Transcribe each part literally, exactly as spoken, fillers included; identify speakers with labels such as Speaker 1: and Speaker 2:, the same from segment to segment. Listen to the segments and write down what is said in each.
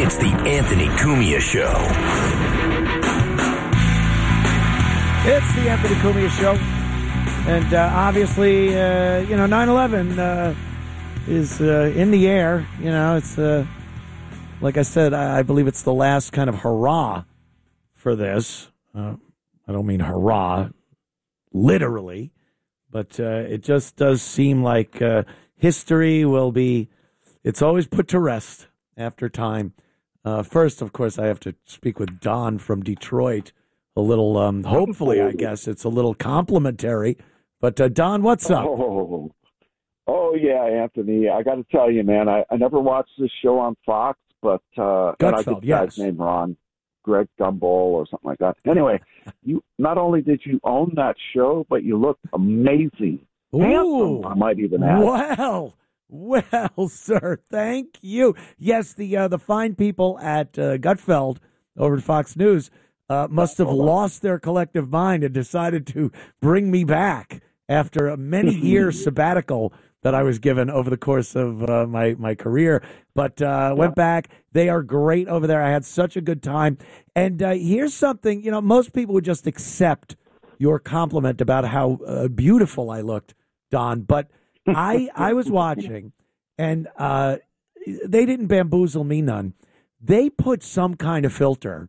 Speaker 1: It's the Anthony Cumia Show.
Speaker 2: It's the Anthony Cumia Show. And uh, obviously, uh, you know, nine eleven uh, is uh, in the air. You know, it's, uh, like I said, I, I believe it's the last kind of hurrah for this. Uh, I don't mean hurrah literally, but uh, it just does seem like uh, history will be, it's always put to rest after time. Uh, first, of course, I have to speak with Don from Detroit. A little, um, hopefully, I guess it's a little complimentary. But uh, Don, what's up?
Speaker 3: Oh, oh yeah, Anthony. I got to tell you, man. I, I never watched this show on Fox, but uh, and I get the
Speaker 2: yes.
Speaker 3: guy's name wrong, Greg Gumbel or something like that. Anyway, you not only did you own that show, but you looked amazing.
Speaker 2: Ooh,
Speaker 3: handsome, I might even add.
Speaker 2: Well, well, sir, thank you. Yes, the uh, the fine people at uh, Gutfeld over at Fox News uh, must have lost their collective mind and decided to bring me back after a many year sabbatical that I was given over the course of uh, my, my career. But uh, went back. They are great over there. I had such a good time. And uh, here's something, you know, most people would just accept your compliment about how uh, beautiful I looked, Don. But I I was watching, and uh, they didn't bamboozle me none. They put some kind of filter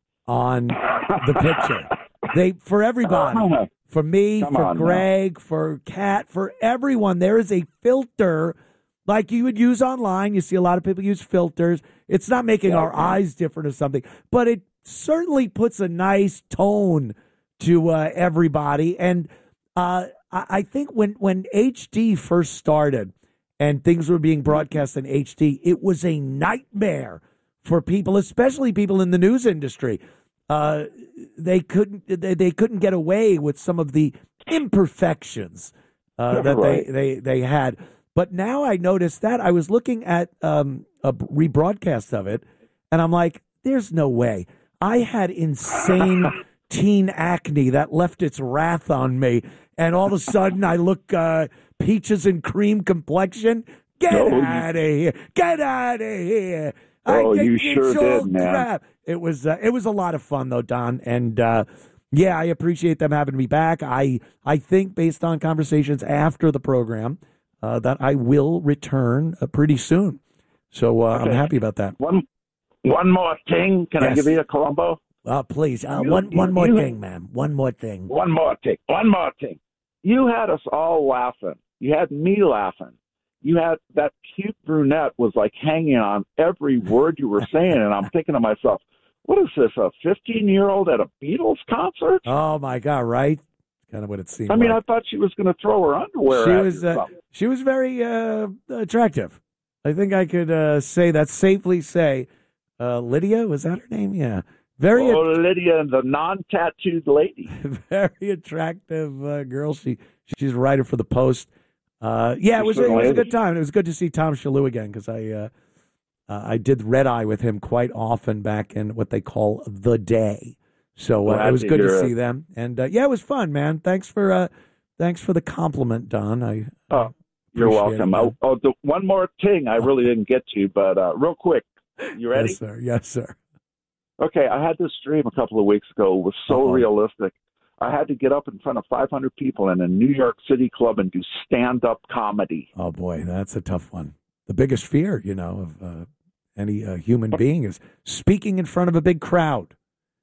Speaker 2: on the picture. They for everybody, for me,
Speaker 3: Come
Speaker 2: for
Speaker 3: on
Speaker 2: Greg,
Speaker 3: now.
Speaker 2: for Kat, for everyone. There is a filter like you would use online. You see a lot of people use filters. It's not making
Speaker 3: Yeah,
Speaker 2: our
Speaker 3: yeah.
Speaker 2: eyes different or something, but it certainly puts a nice tone to uh, everybody. And uh, I, I think when, when H D first started and things were being broadcast in H D, it was a nightmare for people, especially people in the news industry. Uh, they couldn't they, they couldn't get away with some of the imperfections uh, that
Speaker 3: Right.
Speaker 2: they, they, they had. But now I noticed that I was looking at um, a rebroadcast of it, and I'm like, there's no way. I had insane teen acne that left its wrath on me, and all of a sudden I look uh, peaches and cream complexion. Get
Speaker 3: No,
Speaker 2: out of here! Get out of here!
Speaker 3: Oh,
Speaker 2: I think
Speaker 3: you
Speaker 2: it's
Speaker 3: sure
Speaker 2: all
Speaker 3: did, man.
Speaker 2: crap. It was uh, it was a lot of fun though, Don, and uh, yeah, I appreciate them having me back. I I think based on conversations after the program uh, that I will return uh, pretty soon. So uh,
Speaker 3: Okay.
Speaker 2: I'm happy about that.
Speaker 3: One, one more thing. Can
Speaker 2: Yes.
Speaker 3: I give you a Columbo?
Speaker 2: Uh, please, uh,
Speaker 3: You-
Speaker 2: one
Speaker 3: you-
Speaker 2: one more
Speaker 3: you-
Speaker 2: thing, ma'am. One more thing.
Speaker 3: One more thing. One more thing. You had us all laughing. You had me laughing. You had that cute brunette was like hanging on every word you were saying, and I'm thinking to myself, what is this, a fifteen-year-old at a Beatles concert?
Speaker 2: Oh my God! Right? Kind of what it seemed.
Speaker 3: I mean,
Speaker 2: like.
Speaker 3: I thought she was going to throw her underwear
Speaker 2: she
Speaker 3: at
Speaker 2: was
Speaker 3: you or
Speaker 2: uh,
Speaker 3: something.
Speaker 2: she was very uh, attractive. I think I could uh, say that safely. Say uh, Lydia, was that her name? Yeah, very
Speaker 3: Oh, Lydia, the non-tattooed lady.
Speaker 2: very attractive uh, girl. She she's a writer for the Post. Uh, yeah, it was, it
Speaker 3: certainly
Speaker 2: was a
Speaker 3: is.
Speaker 2: good time. It was good to see Tom Shalhoub again because I uh, uh, I did Red Eye with him quite often back in what they call the day. So uh,
Speaker 3: Glad
Speaker 2: it was
Speaker 3: to
Speaker 2: good to
Speaker 3: hear
Speaker 2: see
Speaker 3: it.
Speaker 2: them, and uh, yeah, it was fun, man. Thanks for uh, thanks for the compliment, Don. I
Speaker 3: Oh, you're
Speaker 2: appreciate
Speaker 3: welcome.
Speaker 2: it,
Speaker 3: Oh,
Speaker 2: man.
Speaker 3: oh, the, one more thing I really didn't get to, but uh, real quick. You ready?
Speaker 2: Yes, sir. Yes, sir.
Speaker 3: Okay, I had this dream a couple of weeks ago. It was so
Speaker 2: Uh-oh.
Speaker 3: realistic. I had to get up in front of five hundred people in a New York City club and do stand-up comedy.
Speaker 2: Oh boy, that's a tough one. The biggest fear, you know, of uh, any uh, human being is speaking in front of a big crowd.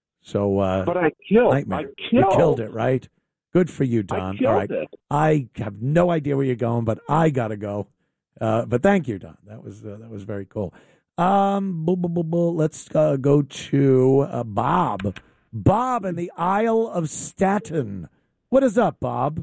Speaker 2: So, uh,
Speaker 3: But I killed.
Speaker 2: nightmare.
Speaker 3: I
Speaker 2: You
Speaker 3: killed.
Speaker 2: killed it, right? Good for you, Don.
Speaker 3: I killed
Speaker 2: All right,
Speaker 3: it.
Speaker 2: I have no idea where you're going, but I gotta go. Uh, but thank you, Don. That was uh, that was very cool. Um, boo, boo, boo, boo. Let's uh, go to uh, Bob. Bob in the Isle of Staten. What is up, Bob?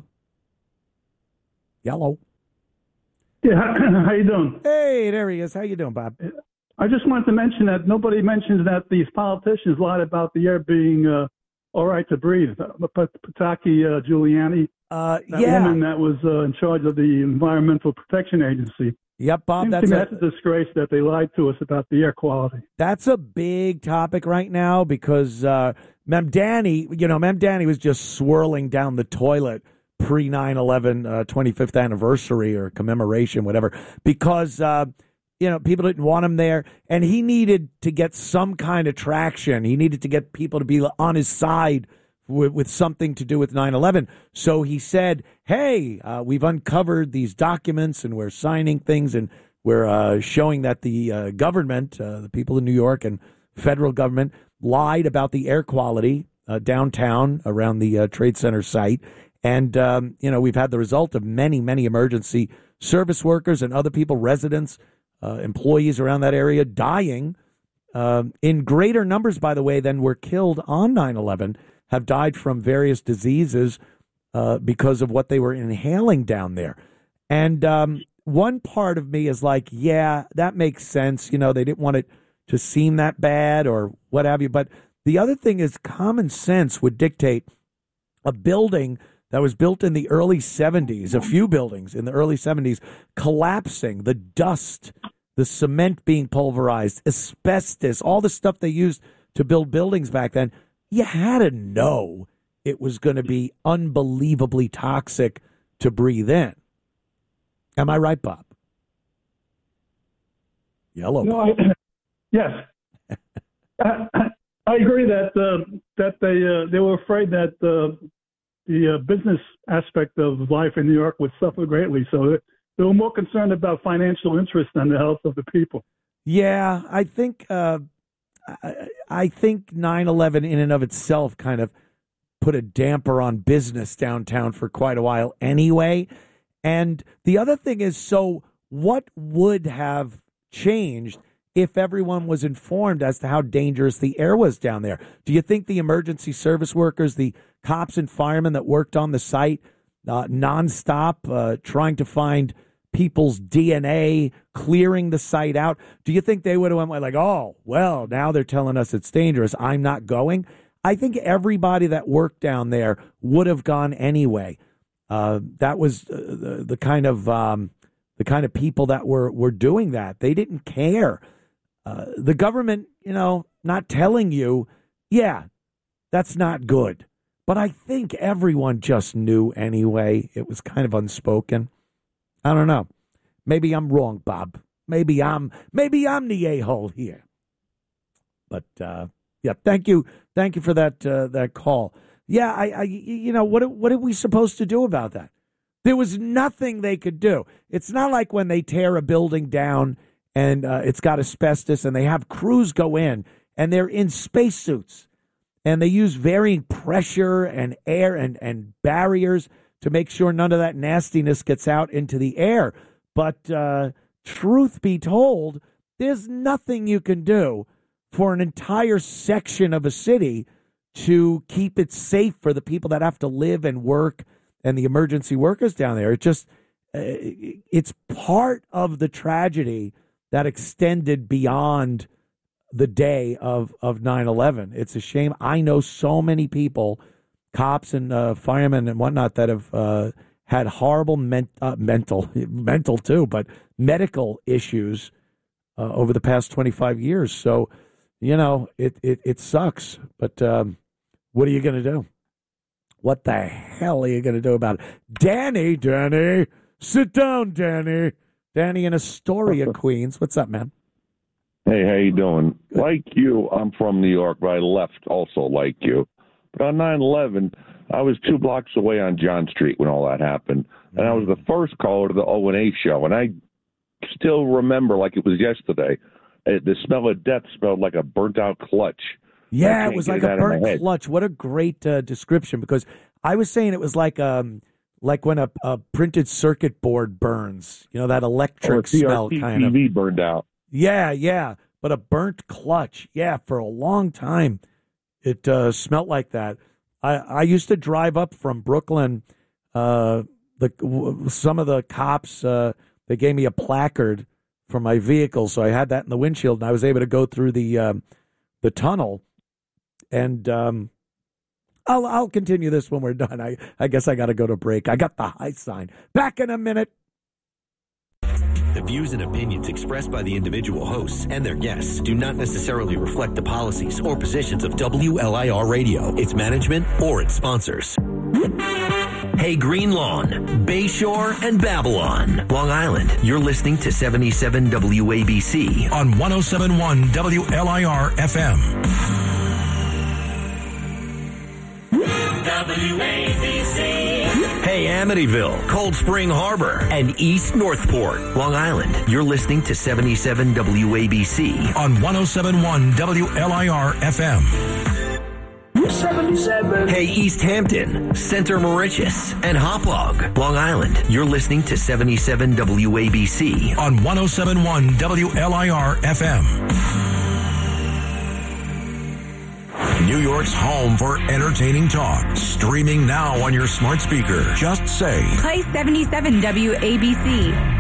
Speaker 2: Yellow.
Speaker 4: Yeah, how you doing?
Speaker 2: Hey, there he is. How you doing, Bob?
Speaker 4: I just wanted to mention that nobody mentions that these politicians lied about the air being uh, all right to breathe. Pat- Pataki uh, Giuliani,
Speaker 2: Uh,
Speaker 4: that
Speaker 2: yeah.
Speaker 4: woman that was uh, in charge of the Environmental Protection Agency.
Speaker 2: Yep, Bob.
Speaker 4: Seems
Speaker 2: That's
Speaker 4: to me
Speaker 2: a,
Speaker 4: that's a disgrace that they lied to us about the air quality.
Speaker 2: that's a big topic right now because uh, Mem Danny, you know, Mem Danny was just swirling down the toilet pre nine eleven uh, twenty-fifth anniversary or commemoration, whatever, because uh, you know, people didn't want him there, and he needed to get some kind of traction. He needed to get people to be on his side with, with something to do with nine eleven. So he said, hey, uh, we've uncovered these documents, and we're signing things, and we're uh, showing that the uh, government, uh, the people in New York and federal government, lied about the air quality uh, downtown around the uh, Trade Center site. And, um, you know, we've had the result of many, many emergency service workers and other people, residents, uh, employees around that area dying uh, in greater numbers, by the way, than were killed on nine eleven, have died from various diseases uh, because of what they were inhaling down there. And um, one part of me is like, yeah, that makes sense. You know, they didn't want it to seem that bad or what have you. But the other thing is common sense would dictate a building that was built in the early seventies, a few buildings in the early seventies, collapsing, the dust, the cement being pulverized, asbestos, all the stuff they used to build buildings back then. You had to know it was going to be unbelievably toxic to breathe in. Am I right, Bob? Yellow.
Speaker 4: No, I, yes. I, I agree that uh, that they uh, they were afraid that uh, the uh, business aspect of life in New York would suffer greatly. So they were more concerned about financial interest than the health of the people.
Speaker 2: Yeah, I think uh, I, I think nine eleven in and of itself kind of put a damper on business downtown for quite a while anyway. And the other thing is, so what would have changed if everyone was informed as to how dangerous the air was down there? Do you think the emergency service workers, the cops and firemen that worked on the site uh, nonstop, uh, trying to find people's D N A, clearing the site out, do you think they would have went like, oh, well, now they're telling us it's dangerous, I'm not going? I think everybody that worked down there would have gone anyway. Uh, that was uh, the, the kind of um, the kind of people that were, were doing that. They didn't care. Uh, the government, you know, not telling you, yeah, that's not good. But I think everyone just knew anyway. It was kind of unspoken. I don't know. Maybe I'm wrong, Bob. Maybe I'm maybe I'm the a-hole here. But uh, yeah, thank you, thank you for that uh, that call. Yeah, I, I, you know, what what are we supposed to do about that? There was nothing they could do. It's not like when they tear a building down and uh, it's got asbestos and they have crews go in and they're in spacesuits and they use varying pressure and air and, and barriers to make sure none of that nastiness gets out into the air. But uh, truth be told, there's nothing you can do for an entire section of a city to keep it safe for the people that have to live and work and the emergency workers down there. It just, uh, it's part of the tragedy that extended beyond the day of, of nine eleven. It's a shame. I know so many people, cops and uh, firemen and whatnot, that have uh, had horrible men- uh, mental, mental too, but medical issues uh, over the past twenty-five years. So, you know, it, it, it sucks, but um, what are you going to do? What the hell are you going to do about it? Danny, Danny, sit down, Danny. Danny in Astoria, Queens. What's up, man?
Speaker 5: Hey, how you doing? Like you, I'm from New York, but I left also like you. But on nine eleven, I was two blocks away on John Street when all that happened. And I was the first caller to the O and A show. And I still remember like it was yesterday. It, the smell of death smelled like a burnt-out clutch.
Speaker 2: Yeah, it was like a burnt clutch. What a great uh, description, because I was saying it was like um like when a, a printed circuit board burns. You know, that electric smell kind of.
Speaker 5: T V burned out.
Speaker 2: Yeah, yeah, but a burnt clutch. Yeah, for a long time it uh, smelled like that. I, I used to drive up from Brooklyn. Uh, the w- some of the cops uh, they gave me a placard for my vehicle, so I had that in the windshield, and I was able to go through the um, the tunnel. And um, I'll I'll continue this when we're done. I, I guess I got to go to break. I got the high sign. Back in a minute.
Speaker 1: The views and opinions expressed by the individual hosts and their guests do not necessarily reflect the policies or positions of W L I R Radio, its management, or its sponsors. Hey Green Lawn, Bayshore, and Babylon. Long Island, you're listening to seventy-seven W A B C
Speaker 6: on one oh seven point one W L I R F M.
Speaker 1: W A B C. Hey Amityville, Cold Spring Harbor, and East Northport, Long Island. You're listening to seventy-seven W A B C
Speaker 6: on one oh seven point one W L I R F M.
Speaker 1: seventy-seven. Hey East Hampton, Center Mauritius, and Hauppauge, Long Island. You're listening to seventy-seven W A B C
Speaker 6: on one oh seven point one W L I R F M. New York's home for entertaining talk. Streaming now on your smart speaker. Just say,
Speaker 7: play seventy-seven W A B C.